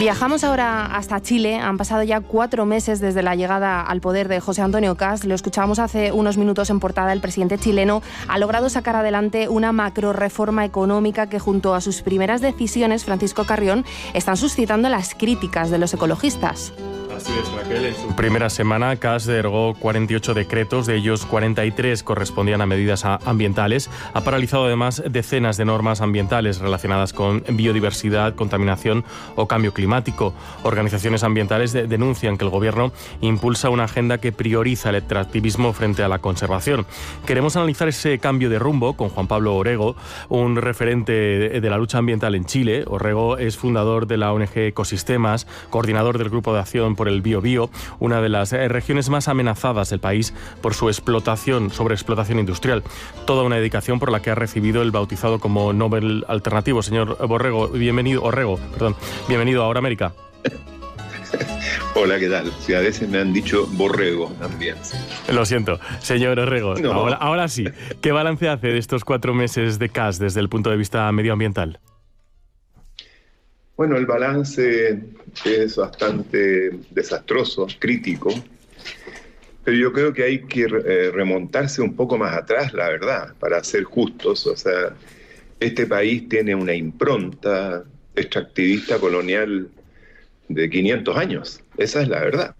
Viajamos ahora hasta Chile. Han pasado ya 4 meses desde la llegada al poder de José Antonio Kast. Lo escuchábamos hace unos minutos en portada. El presidente chileno ha logrado sacar adelante una macroreforma económica que, junto a sus primeras decisiones, Francisco Carrión, están suscitando las críticas de los ecologistas. Así es, Raquel. En su primera semana, Kast derogó 48 decretos, de ellos 43 correspondían a medidas ambientales. Ha paralizado además decenas de normas ambientales relacionadas con biodiversidad, contaminación o cambio climático. Organizaciones ambientales denuncian que el gobierno impulsa una agenda que prioriza el extractivismo frente a la conservación. Queremos analizar ese cambio de rumbo con Juan Pablo Orrego, un referente de la lucha ambiental en Chile. Orrego es fundador de la ONG Ecosistemas, coordinador del Grupo de Acción por el Biobío, una de las regiones más amenazadas del país por su sobreexplotación industrial. Toda una dedicación por la que ha recibido el bautizado como Nobel alternativo. Señor bienvenido a Ahora América. Hola, ¿qué tal? Sí, a veces me han dicho borrego también. Lo siento, señor Orrego. No. Ahora sí. ¿Qué balance hace de estos 4 meses de Kast desde el punto de vista medioambiental? Bueno, el balance es bastante desastroso, crítico, pero yo creo que hay que remontarse un poco más atrás, la verdad, para ser justos. O sea, este país tiene una impronta extractivista colonial de 500 años, esa es la verdad.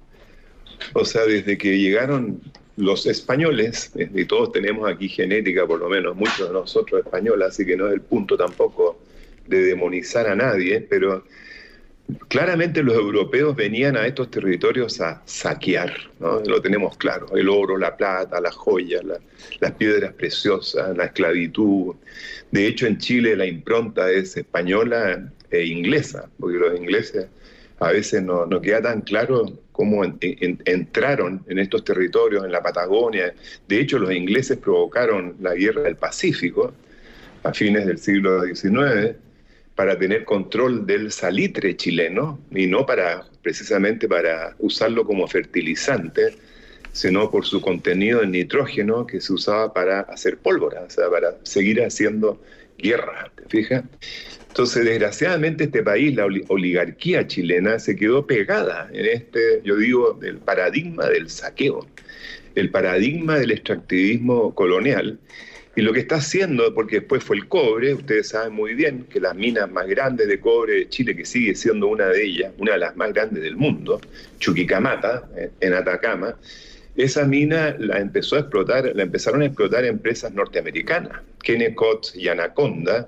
O sea, desde que llegaron los españoles, y todos tenemos aquí genética, por lo menos muchos de nosotros españoles, así que no es el punto tampoco de demonizar a nadie, pero claramente los europeos venían a estos territorios a saquear, ¿no? Lo tenemos claro, el oro, la plata, las joyas, las piedras preciosas, la esclavitud. De hecho, en Chile la impronta es española e inglesa, porque los ingleses a veces no queda tan claro cómo entraron en estos territorios, en la Patagonia. De hecho, los ingleses provocaron la guerra del Pacífico a fines del siglo XIX, para tener control del salitre chileno, y no precisamente para usarlo como fertilizante, sino por su contenido en nitrógeno que se usaba para hacer pólvora, o sea, para seguir haciendo guerra, ¿te fijas? Entonces, desgraciadamente, este país, la oligarquía chilena, se quedó pegada en yo digo, el paradigma del saqueo, el paradigma del extractivismo colonial. Y lo que está haciendo, porque después fue el cobre, ustedes saben muy bien que las minas más grandes de cobre de Chile, que sigue siendo una de ellas, una de las más grandes del mundo, Chuquicamata, en Atacama, esa mina la empezaron a explotar empresas norteamericanas, Kennecott y Anaconda,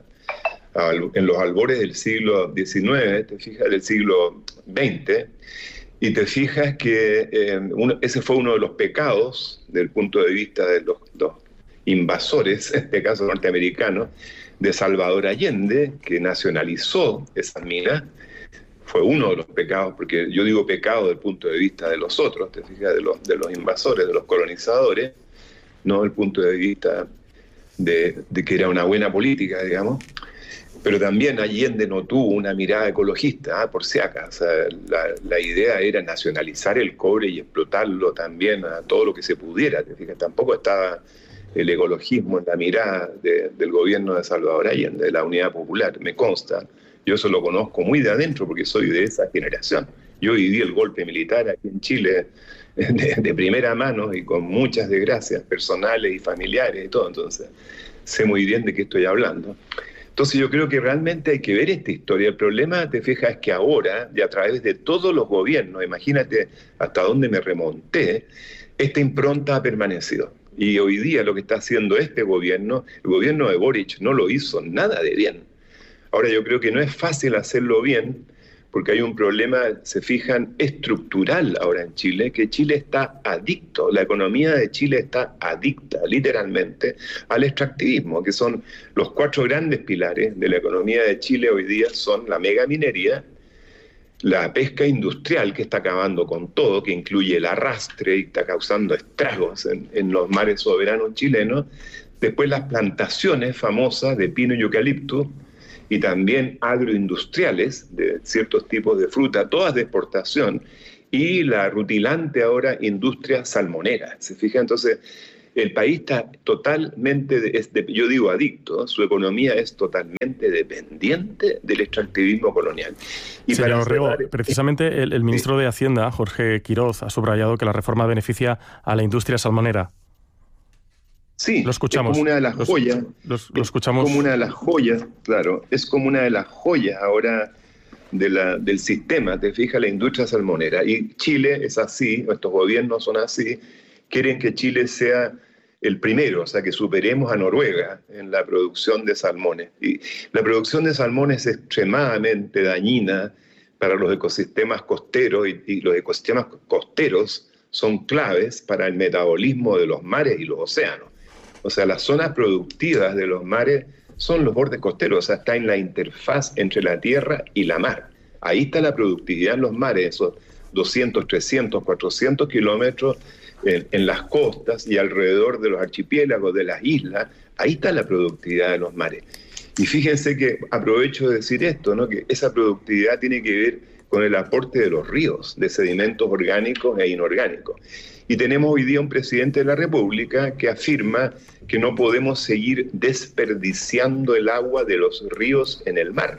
en los albores del siglo XIX, te fijas, del siglo XX, y te fijas que ese fue uno de los pecados, del punto de vista de los invasores, en este caso norteamericanos, de Salvador Allende, que nacionalizó esa mina. Fue uno de los pecados, porque yo digo pecado desde el punto de vista de los otros, te fijas, de los invasores, de los colonizadores, no desde el punto de vista de que era una buena política, digamos. Pero también Allende no tuvo una mirada ecologista, por si acaso. O sea, la idea era nacionalizar el cobre y explotarlo también a todo lo que se pudiera, te fijas. Tampoco estaba el ecologismo en la mirada del gobierno de Salvador Allende, de la Unidad Popular, me consta. Yo eso lo conozco muy de adentro porque soy de esa generación. Yo viví el golpe militar aquí en Chile de primera mano y con muchas desgracias personales y familiares y todo, entonces sé muy bien de qué estoy hablando. Entonces yo creo que realmente hay que ver esta historia. El problema, te fijas, es que ahora, y a través de todos los gobiernos, imagínate hasta dónde me remonté, esta impronta ha permanecido. Y hoy día lo que está haciendo este gobierno, el gobierno de Boric, no lo hizo nada de bien. Ahora yo creo que no es fácil hacerlo bien, porque hay un problema, se fijan, estructural ahora en Chile, que Chile está adicto, la economía de Chile está adicta, literalmente, al extractivismo, que son los 4 grandes pilares de la economía de Chile hoy día, son la megaminería, la pesca industrial, que está acabando con todo, que incluye el arrastre y está causando estragos en los mares soberanos chilenos. Después las plantaciones famosas de pino y eucalipto, y también agroindustriales de ciertos tipos de fruta, todas de exportación, y la rutilante ahora industria salmonera. ¿Se fija? Entonces, el país está totalmente, yo digo adicto, su economía es totalmente dependiente del extractivismo colonial. Y señor Orrego, precisamente el ministro de Hacienda, Jorge Quiroz, ha subrayado que la reforma beneficia a la industria salmonera. Sí, lo escuchamos. Es como una de las joyas. Lo escuchamos. Como una de las joyas, claro. Es como una de las joyas ahora del sistema, te fijas, la industria salmonera. Y Chile es así, nuestros gobiernos son así, quieren que Chile sea el primero, o sea, que superemos a Noruega en la producción de salmones. Y la producción de salmones es extremadamente dañina para los ecosistemas costeros y los ecosistemas costeros son claves para el metabolismo de los mares y los océanos. O sea, las zonas productivas de los mares son los bordes costeros, o sea, está en la interfaz entre la tierra y la mar. Ahí está la productividad en los mares, esos 200, 300, 400 kilómetros en las costas y alrededor de los archipiélagos, de las islas. Ahí está la productividad de los mares. Y fíjense que aprovecho de decir esto, ¿no? Que esa productividad tiene que ver con el aporte de los ríos, de sedimentos orgánicos e inorgánicos. Y tenemos hoy día un presidente de la República que afirma que no podemos seguir desperdiciando el agua de los ríos en el mar.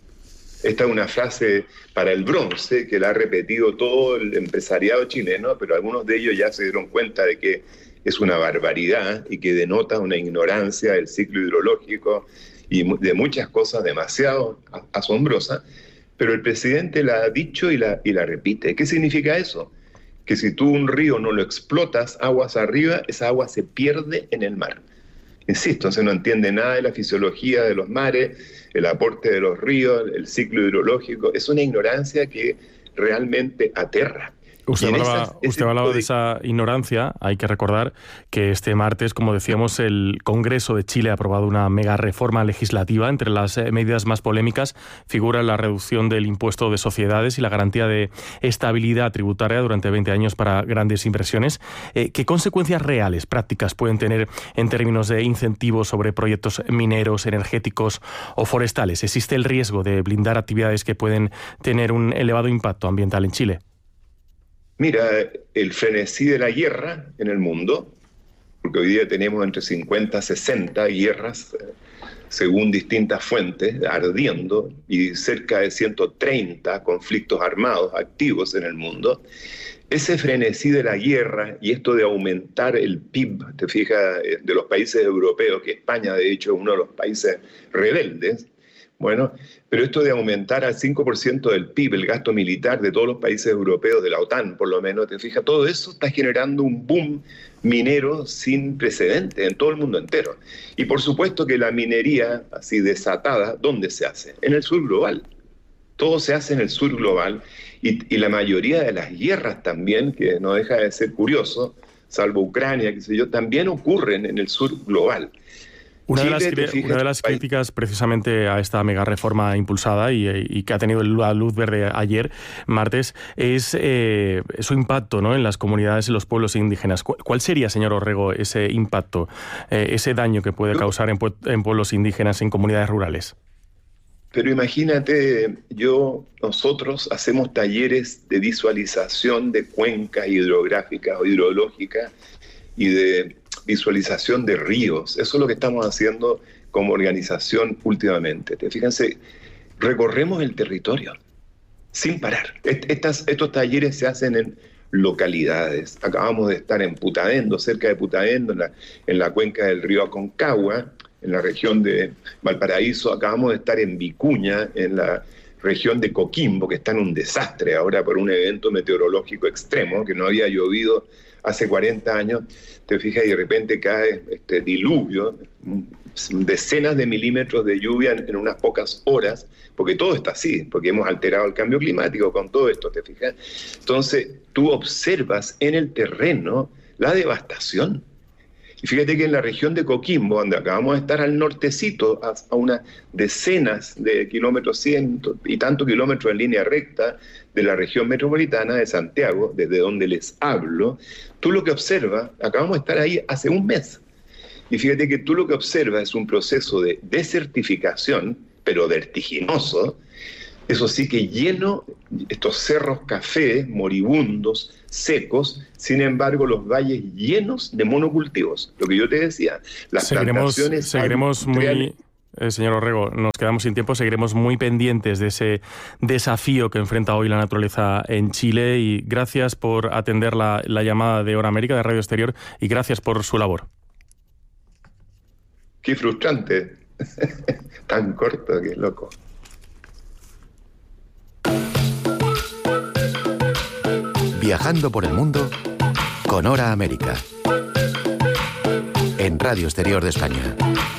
Esta es una frase para el bronce que la ha repetido todo el empresariado chileno, pero algunos de ellos ya se dieron cuenta de que es una barbaridad y que denota una ignorancia del ciclo hidrológico y de muchas cosas demasiado asombrosas. Pero el presidente la ha dicho y la repite. ¿Qué significa eso? Que si tú un río no lo explotas aguas arriba, esa agua se pierde en el mar. Insisto, se no entiende nada de la fisiología de los mares, el aporte de los ríos, el ciclo hidrológico. Es una ignorancia que realmente aterra. Usted hablaba de esa ignorancia. Hay que recordar que este martes, como decíamos, el Congreso de Chile ha aprobado una mega reforma legislativa. Entre las medidas más polémicas figura la reducción del impuesto de sociedades y la garantía de estabilidad tributaria durante 20 años para grandes inversiones. ¿Qué consecuencias reales, prácticas pueden tener en términos de incentivos sobre proyectos mineros, energéticos o forestales? ¿Existe el riesgo de blindar actividades que pueden tener un elevado impacto ambiental en Chile? Mira, el frenesí de la guerra en el mundo, porque hoy día tenemos entre 50 y 60 guerras, según distintas fuentes, ardiendo, y cerca de 130 conflictos armados activos en el mundo. Ese frenesí de la guerra y esto de aumentar el PIB, te fijas, de los países europeos, que España de hecho es uno de los países rebeldes, bueno, pero esto de aumentar al 5% del PIB, el gasto militar de todos los países europeos, de la OTAN por lo menos, te fijas, todo eso está generando un boom minero sin precedentes en todo el mundo entero. Y por supuesto que la minería así desatada, ¿dónde se hace? En el sur global. Todo se hace en el sur global y la mayoría de las guerras también, que no deja de ser curioso, salvo Ucrania, qué sé yo, también ocurren en el sur global. Una de las críticas precisamente a esta mega reforma impulsada y que ha tenido la luz verde ayer, martes, es su impacto, ¿no?, en las comunidades y los pueblos indígenas. ¿Cuál sería, señor Orrego, ese impacto, ese daño que puede causar en pueblos indígenas, en comunidades rurales? Pero imagínate, nosotros hacemos talleres de visualización de cuencas hidrográficas o hidrológicas y de visualización de ríos. Eso es lo que estamos haciendo como organización últimamente. Fíjense, recorremos el territorio sin parar. Estos talleres se hacen en localidades. Acabamos de estar en Putaendo, cerca de Putaendo, en la cuenca del río Aconcagua, en la región de Valparaíso. Acabamos de estar en Vicuña, en la región de Coquimbo, que está en un desastre ahora por un evento meteorológico extremo, que no había llovido hace 40 años, te fijas, y de repente cae este diluvio, decenas de milímetros de lluvia en unas pocas horas, porque todo está así, porque hemos alterado el cambio climático con todo esto, ¿te fijas? Entonces, tú observas en el terreno la devastación. Y fíjate que en la región de Coquimbo, donde acabamos de estar al nortecito, a unas decenas de kilómetros, cientos y tantos kilómetros en línea recta de la región metropolitana de Santiago, desde donde les hablo, tú lo que observas, acabamos de estar ahí hace un mes, y fíjate que tú lo que observas es un proceso de desertificación, pero vertiginoso, eso sí que lleno estos cerros café moribundos, secos, sin embargo los valles llenos de monocultivos. Lo que yo te decía, las plantaciones... Seguiremos muy... Señor Orrego, nos quedamos sin tiempo, seguiremos muy pendientes de ese desafío que enfrenta hoy la naturaleza en Chile, y gracias por atender la llamada de Hora América, de Radio Exterior, y gracias por su labor. Qué frustrante, tan corto, que loco. Viajando por el mundo con Hora América, en Radio Exterior de España.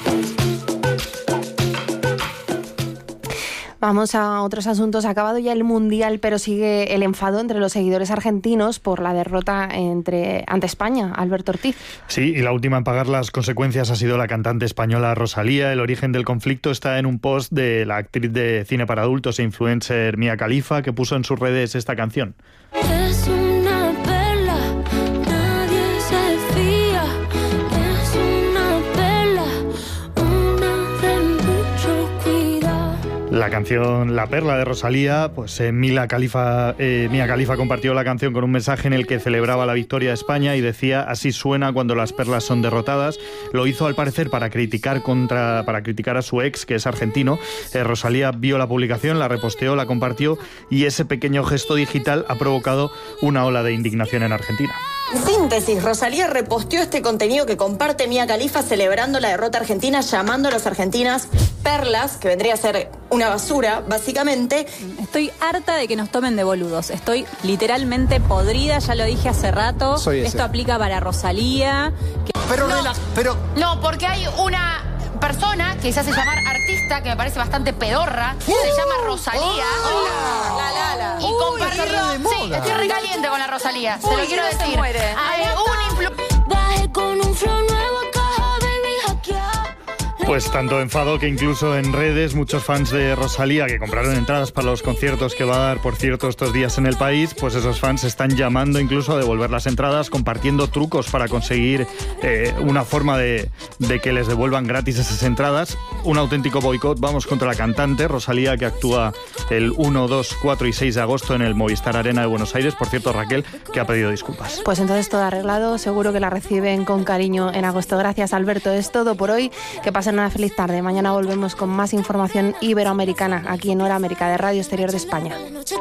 Vamos a otros asuntos. Ha acabado ya el Mundial, pero sigue el enfado entre los seguidores argentinos por la derrota ante España. Alberto Ortiz. Sí, y la última en pagar las consecuencias ha sido la cantante española Rosalía. El origen del conflicto está en un post de la actriz de cine para adultos e influencer Mia Khalifa, que puso en sus redes esta canción. Es una perla, nadie se fía. Es una perla, una de mucho cuidado. La canción La Perla de Rosalía, pues Mia Khalifa compartió la canción con un mensaje en el que celebraba la victoria de España y decía: así suena cuando las perlas son derrotadas. Lo hizo al parecer para criticar a su ex, que es argentino. Rosalía vio la publicación, la reposteó, la compartió, y ese pequeño gesto digital ha provocado una ola de indignación en Argentina. En síntesis, Rosalía reposteó este contenido que comparte Mia Khalifa celebrando la derrota argentina, llamando a las argentinas perlas, que vendría a ser una basura, básicamente. Estoy harta de que nos tomen de boludos. Estoy literalmente podrida, ya lo dije hace rato. Esto aplica para Rosalía. No, porque hay una persona que se hace llamar artista, que me parece bastante pedorra, se llama Rosalía. Y compartió... Sí, estoy recaliente con la Rosalía, se lo quiero decir. Bajé con un flow nuevo, caja, baby, hackeado. Pues tanto enfado que incluso en redes muchos fans de Rosalía, que compraron entradas para los conciertos que va a dar, por cierto, estos días en el país, pues esos fans están llamando incluso a devolver las entradas, compartiendo trucos para conseguir una forma de que les devuelvan gratis esas entradas. Un auténtico boicot, vamos, contra la cantante Rosalía, que actúa el 1, 2, 4 y 6 de agosto en el Movistar Arena de Buenos Aires. Por cierto, Raquel, que ha pedido disculpas. Pues entonces todo arreglado, seguro que la reciben con cariño en agosto. Gracias, Alberto. Es todo por hoy. Que pasen una feliz tarde. Mañana volvemos con más información iberoamericana aquí en Hora América de Radio Exterior de España.